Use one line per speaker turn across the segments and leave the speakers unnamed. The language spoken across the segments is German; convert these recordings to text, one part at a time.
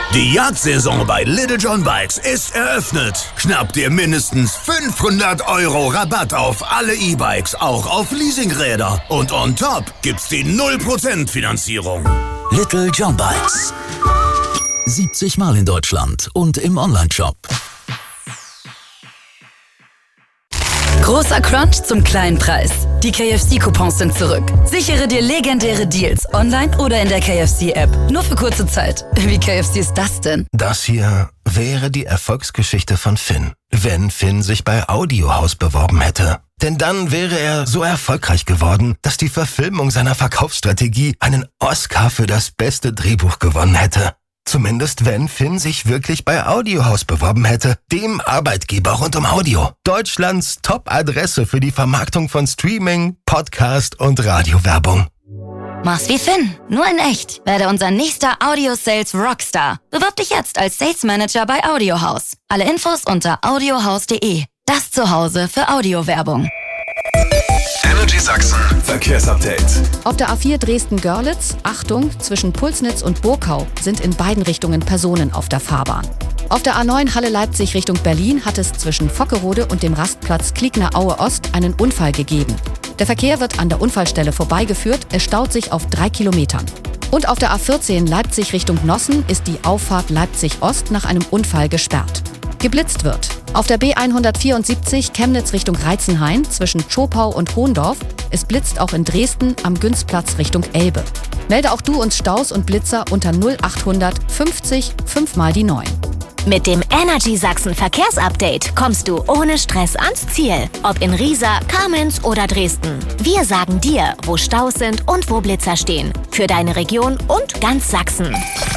Die Jagdsaison bei Little John Bikes ist eröffnet. Schnapp dir mindestens 500 € Rabatt auf alle E-Bikes, auch auf Leasingräder. Und on top gibt's die 0% Finanzierung. Little John Bikes. 70 Mal in Deutschland und im Onlineshop.
Großer Crunch zum kleinen Preis. Die KFC-Coupons sind zurück. Sichere dir legendäre Deals online oder in der KFC-App. Nur für kurze Zeit. Wie KFC ist das denn?
Das hier wäre die Erfolgsgeschichte von Finn, wenn Finn sich bei Audiohaus beworben hätte. Denn dann wäre er so erfolgreich geworden, dass die Verfilmung seiner Verkaufsstrategie einen Oscar für das beste Drehbuch gewonnen hätte. Zumindest wenn Finn sich wirklich bei Audiohaus beworben hätte, dem Arbeitgeber rund um Audio. Deutschlands Top-Adresse für die Vermarktung von Streaming, Podcast und Radiowerbung.
Mach's wie Finn, nur in echt. Werde unser nächster Audio-Sales Rockstar. Bewirb dich jetzt als Sales Manager bei Audiohaus. Alle Infos unter audiohaus.de. Das Zuhause für Audiowerbung.
Energy Sachsen Verkehrsupdate.
Auf der A4 Dresden-Görlitz, Achtung, zwischen Pulsnitz und Burkau sind in beiden Richtungen Personen auf der Fahrbahn. Auf der A9 Halle-Leipzig Richtung Berlin hat es zwischen Fockerode und dem Rastplatz Kliegner-Aue Ost einen Unfall gegeben. Der Verkehr wird an der Unfallstelle vorbeigeführt, es staut sich auf 3 Kilometern. Und auf der A14 Leipzig Richtung Nossen ist die Auffahrt Leipzig Ost nach einem Unfall gesperrt. Geblitzt wird. Auf der B174 Chemnitz Richtung Reitzenhain zwischen Zschopau und Hohndorf. Es blitzt auch in Dresden am Günzplatz Richtung Elbe. Melde auch du uns Staus und Blitzer unter 0800 50 5 mal die 9.
Mit dem Energy Sachsen Verkehrsupdate kommst du ohne Stress ans Ziel. Ob in Riesa, Kamenz oder Dresden. Wir sagen dir, wo Staus sind und wo Blitzer stehen. Für deine Region und ganz Sachsen.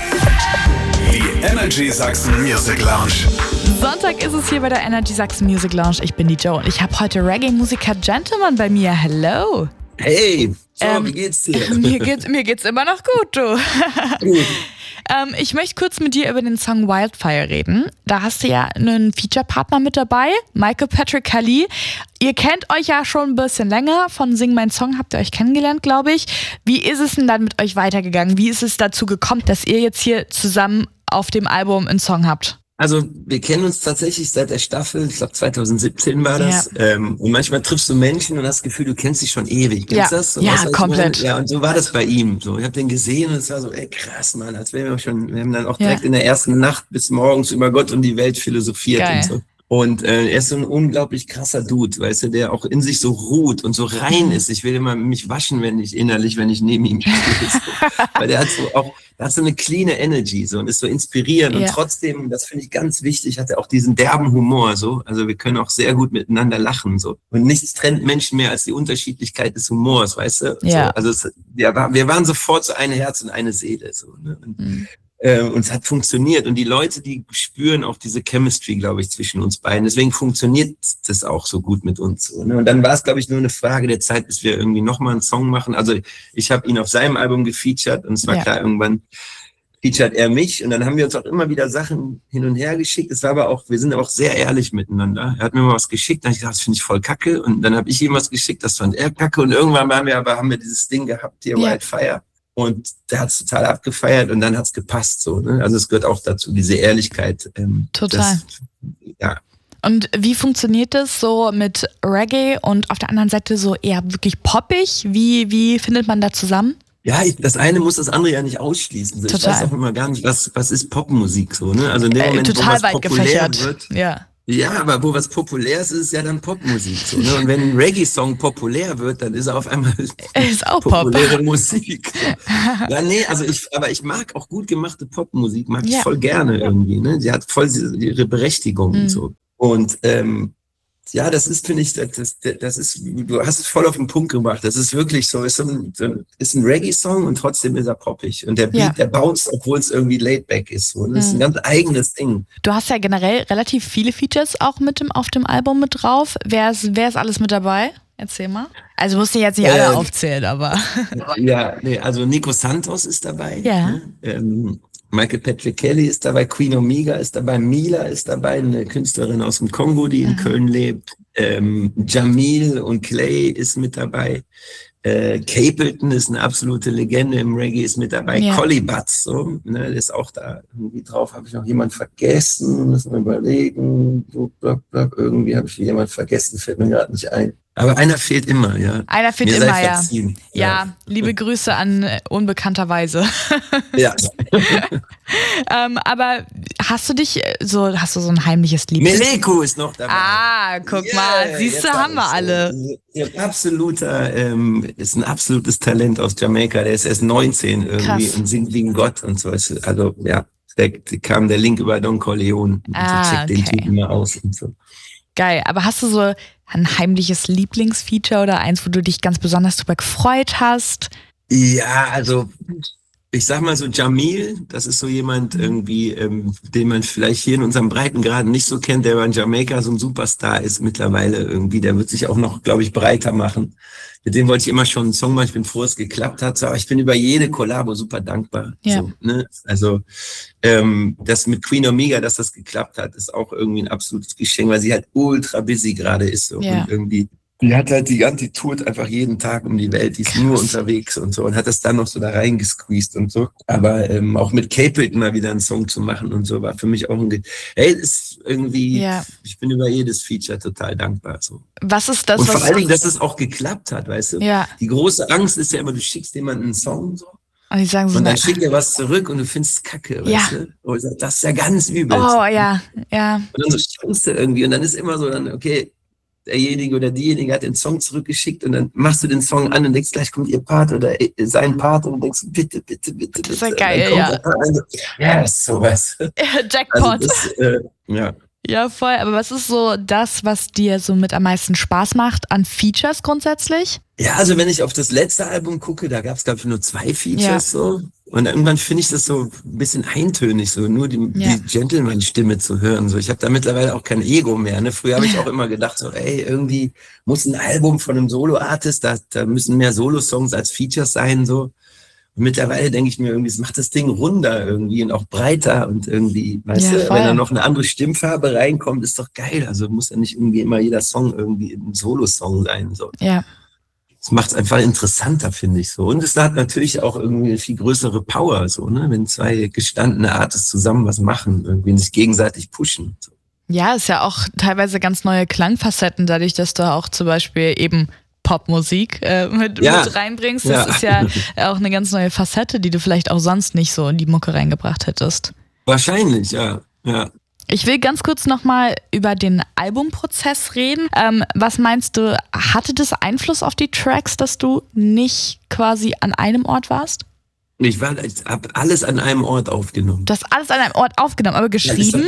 Die Energy Sachsen Music Lounge.
Sonntag ist es hier bei der Energy Sachsen Music Lounge. Ich bin die Jo und ich habe heute Reggae-Musiker Gentleman bei mir. Hello.
Hey, so, wie geht's dir?
Mir geht's immer noch gut, du.
Gut.
Ich möchte kurz mit dir über den Song Wildfire reden. Da hast du ja einen Feature-Partner mit dabei, Michael Patrick Kelly. Ihr kennt euch ja schon ein bisschen länger. Von Sing Mein Song habt ihr euch kennengelernt, glaube ich. Wie ist es denn dann mit euch weitergegangen? Wie ist es dazu gekommen, dass ihr jetzt hier zusammen auf dem Album einen Song habt?
Also wir kennen uns tatsächlich seit der Staffel, ich glaube 2017 war das. Ja. Und manchmal triffst du Menschen und hast das Gefühl, du kennst dich schon ewig. Kennst du das? So,
ja, komplett.
Ja, und so war das bei ihm. So, ich habe den gesehen und es war so, ey krass, Mann, als wären wir schon, wir haben dann auch direkt in der ersten Nacht bis morgens über Gott und die Welt philosophiert. Geil. Und so. Und er ist so ein unglaublich krasser Dude, weißt du, der auch in sich so ruht und so rein ist. Ich will immer mich waschen, wenn ich neben ihm stehe. So. Weil der hat so eine clean Energy so und ist so inspirierend. Und trotzdem, das finde ich ganz wichtig, hat er auch diesen derben Humor so. Also wir können auch sehr gut miteinander lachen so. Und nichts trennt Menschen mehr als die Unterschiedlichkeit des Humors, weißt du?
Ja.
So, also wir waren sofort so ein Herz und eine Seele so. Ne? Und es hat funktioniert. Und die Leute, die spüren auch diese Chemistry, glaube ich, zwischen uns beiden. Deswegen funktioniert das auch so gut mit uns. So, ne? Und dann war es, glaube ich, nur eine Frage der Zeit, bis wir irgendwie nochmal einen Song machen. Also ich habe ihn auf seinem Album gefeatured und es war klar, irgendwann featured er mich. Und dann haben wir uns auch immer wieder Sachen hin und her geschickt. Es war aber auch, wir sind auch sehr ehrlich miteinander. Er hat mir mal was geschickt, dann habe ich gesagt, das finde ich voll kacke. Und dann habe ich ihm was geschickt, das fand er kacke. Und irgendwann haben wir dieses Ding gehabt, hier Wildfire. Und der hat es total abgefeiert und dann hat es gepasst. So, ne? Also es gehört auch dazu, diese Ehrlichkeit.
Total. Und wie funktioniert das so mit Reggae und auf der anderen Seite so eher wirklich poppig? Wie findet man da zusammen?
Ja, das eine muss das andere ja nicht ausschließen. Ich weiß auch immer gar nicht, was ist Popmusik so. Ne? Also in dem Moment,
total
wo was
weit gefächert
wird,
Ja,
aber wo was populär ist, ist ja dann Popmusik. So, ne? Und wenn ein Reggae-Song populär wird, dann ist er auf einmal
ist auch
populäre
Pop.
Musik. So. Ja, nee, also ich mag auch gut gemachte Popmusik, mag ich voll gerne irgendwie. Ne? Sie hat voll ihre Berechtigung und so. Und das ist, finde ich, das ist, du hast es voll auf den Punkt gebracht. Das ist wirklich so, ist ein Reggae-Song und trotzdem ist er poppig. Und der Beat, der bounce, obwohl es irgendwie laid-back ist. So. Das ist ein ganz eigenes Ding.
Du hast ja generell relativ viele Features auch auf dem Album mit drauf. Wer ist alles mit dabei? Erzähl mal. Also musst du jetzt nicht alle aufzählen, aber...
Also Nico Santos ist dabei.
Ja.
Ne? Michael Patrick Kelly ist dabei, Queen Omega ist dabei, Mila ist dabei, eine Künstlerin aus dem Kongo, die in Köln lebt. Jamil und Clay ist mit dabei. Capleton ist eine absolute Legende im Reggae, ist mit dabei.
Ja.
Collie Buddz, so, ne, der ist auch da irgendwie drauf. Habe ich noch jemanden vergessen? Müssen wir überlegen. Irgendwie habe ich jemanden vergessen, fällt mir gerade nicht ein. Aber einer fehlt immer, ja.
Einer fehlt
Mir
immer,
sei
ja.
verziehen.
Ja, liebe Grüße an unbekannterweise.
Ja.
Aber hast du so ein heimliches Lieblings...
Meleko ist noch dabei.
Ah, guck mal, siehst du, haben wir alle.
Ist ein absolutes Talent aus Jamaika. Der ist erst 19 irgendwie. Krass. Und singt wie ein Gott und so. Also, ja, da kam der Link über Don Corleone. Check den Typen mal aus und so.
Geil, aber hast du so ein heimliches Lieblingsfeature oder eins, wo du dich ganz besonders drüber gefreut hast?
Ja, also ich sag mal so, Jamil, das ist so jemand irgendwie, den man vielleicht hier in unserem Breitengraden nicht so kennt, der bei Jamaika so ein Superstar ist mittlerweile irgendwie. Der wird sich auch noch, glaube ich, breiter machen. Mit dem wollte ich immer schon einen Song machen. Ich bin froh, es geklappt hat. Aber ich bin über jede Kollabo super dankbar. Ja. So, ne? Also das mit Queen Omega, dass das geklappt hat, ist auch irgendwie ein absolutes Geschenk, weil sie halt ultra busy gerade ist. So. Ja. Und irgendwie, die hat halt die tourt einfach jeden Tag um die Welt, die ist nur unterwegs und so und hat das dann noch so da reingesqueezed und so. Aber auch mit Capleton mal wieder einen Song zu machen und so war für mich auch ist irgendwie, ich bin über jedes Feature total dankbar. So.
Was ist das?
Und vor allen Dingen, dass es auch geklappt hat, weißt du?
Ja.
Die große Angst ist ja immer, du schickst jemanden einen Song so.
Und die sagen so,
und dann schickt er was zurück und du findest es kacke, weißt du? Und das ist ja ganz übel.
Oh, ja.
Und dann so schaust du irgendwie und dann ist immer so, okay, derjenige oder diejenige hat den Song zurückgeschickt und dann machst du den Song an und denkst, gleich kommt ihr Part oder sein Part und denkst, bitte.
Das ist ja geil, ja.
Ja, sowas.
Jackpot.
Also ja.
Ja, voll. Aber was ist so das, was dir so mit am meisten Spaß macht an Features grundsätzlich?
Ja, also wenn ich auf das letzte Album gucke, da gab es, glaube ich, nur 2 Features so. Und irgendwann finde ich das so ein bisschen eintönig, so nur die Gentleman-Stimme zu hören. So, ich habe da mittlerweile auch kein Ego mehr. Ne? Früher habe ich auch immer gedacht, so, ey, irgendwie muss ein Album von einem Solo-Artist, da müssen mehr Solo-Songs als Features sein. So. Und mittlerweile denke ich mir irgendwie, es macht das Ding runder irgendwie und auch breiter und irgendwie, weißt du, wenn da noch eine andere Stimmfarbe reinkommt, ist doch geil. Also muss ja nicht irgendwie immer jeder Song irgendwie ein Solo-Song sein. So.
Ja.
Das macht es einfach interessanter, finde ich so. Und es hat natürlich auch irgendwie eine viel größere Power, so, ne? Wenn 2 gestandene Artists zusammen was machen, irgendwie sich gegenseitig pushen. So.
Ja, ist ja auch teilweise ganz neue Klangfacetten, dadurch, dass du auch zum Beispiel eben Popmusik mit reinbringst. Das ist ja auch eine ganz neue Facette, die du vielleicht auch sonst nicht so in die Mucke reingebracht hättest.
Wahrscheinlich, ja.
Ich will ganz kurz nochmal über den Albumprozess reden. Was meinst du, hatte das Einfluss auf die Tracks, dass du nicht quasi an einem Ort warst?
Ich habe alles an einem Ort aufgenommen.
Du hast alles an einem Ort aufgenommen, aber geschrieben?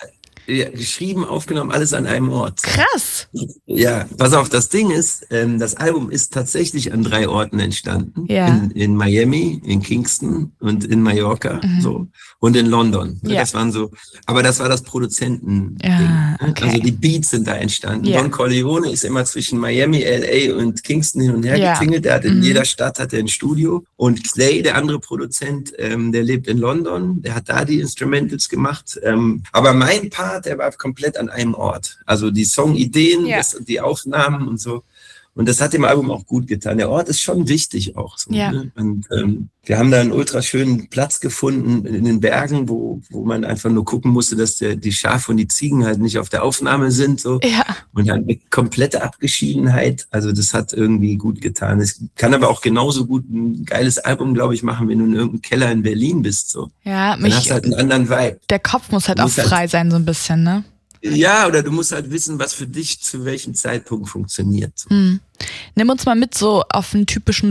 Ja, geschrieben, aufgenommen, alles an einem Ort.
Krass.
Ja, pass auf, das Ding ist, das Album ist tatsächlich an 3 Orten entstanden.
Ja.
In Miami, in Kingston und in Mallorca, so. Und in London.
Ja.
Das waren so, aber das war das Produzenten.
Okay.
Also die Beats sind da entstanden. Ja. Don Corleone ist immer zwischen Miami, LA und Kingston hin und her getingelt. Der hat in jeder Stadt ein Studio. Und Clay, der andere Produzent, der lebt in London. Der hat da die Instrumentals gemacht. Aber mein Part, der war komplett an einem Ort. Also die Songideen, die Aufnahmen und so. Und das hat dem Album auch gut getan. Der Ort ist schon wichtig auch. So, ne? Und wir haben da einen ultra schönen Platz gefunden in den Bergen, wo man einfach nur gucken musste, dass die Schafe und die Ziegen halt nicht auf der Aufnahme sind. So. Ja. Und dann eine komplette Abgeschiedenheit. Also das hat irgendwie gut getan. Es kann aber auch genauso gut ein geiles Album, glaube ich, machen, wenn du in irgendeinem Keller in Berlin bist. So.
Ja,
dann hast du halt einen anderen Vibe.
Der Kopf muss halt auch frei sein, so ein bisschen, ne?
Ja, oder du musst halt wissen, was für dich zu welchem Zeitpunkt funktioniert. So.
Nimm uns mal mit so auf einen typischen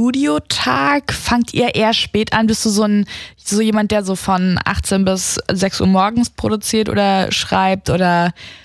Studiotag. Fangt ihr eher spät an? Bist du so jemand, der so von 18 bis 6 Uhr morgens produziert oder schreibt? Oder